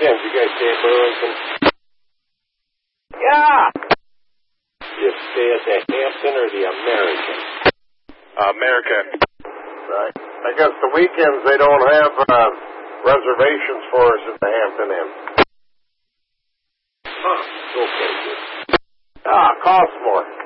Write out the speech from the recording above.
weekends you guys stay at Burlington? Yeah. You stay at the Hampton or the American? American. Right. I guess the weekends they don't have reservations for us at the Hampton Inn. Huh. Okay, good. Costs more.